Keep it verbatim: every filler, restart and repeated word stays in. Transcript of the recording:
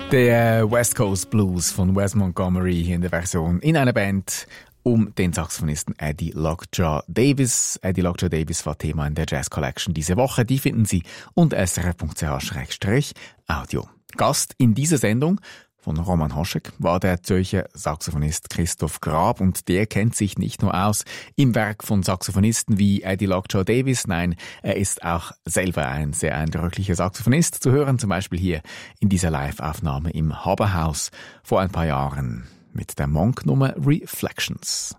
Der West Coast Blues von Wes Montgomery hier in der Version in einer Band um den Saxophonisten Eddie Lockjaw Davis. Eddie Lockjaw Davis war Thema in der Jazz Collection diese Woche. Die finden Sie unter s r f punkt c h slash audio. Gast in dieser Sendung von Roman Hoschek war der Zürcher Saxophonist Christoph Grab, und der kennt sich nicht nur aus im Werk von Saxophonisten wie Eddie Lockjaw Davis, nein, er ist auch selber ein sehr eindrücklicher Saxophonist, zu hören zum Beispiel hier in dieser Live-Aufnahme im Haberhaus vor ein paar Jahren mit der Monk-Nummer Reflections.